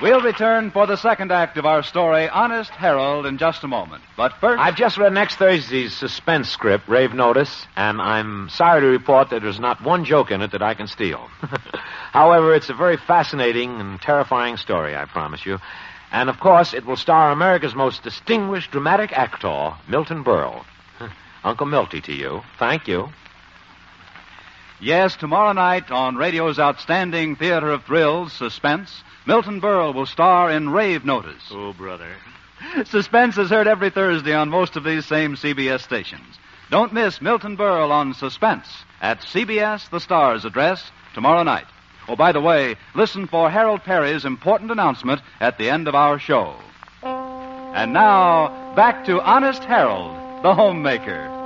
We'll return for the second act of our story, Honest Harold, in just a moment. But first... I've just read next Thursday's suspense script, Rave Notice, and I'm sorry to report that there's not one joke in it that I can steal. However, it's a very fascinating and terrifying story, I promise you. And, of course, it will star America's most distinguished dramatic actor, Milton Berle. Uncle Milty to you. Thank you. Yes, tomorrow night on radio's outstanding theater of thrills, Suspense, Milton Berle will star in Rave Notice. Oh, brother. Suspense is heard every Thursday on most of these same CBS stations. Don't miss Milton Berle on Suspense at CBS, the Star's address, tomorrow night. Oh, by the way, listen for Harold Perry's important announcement at the end of our show. And now, back to Honest Harold, the homemaker.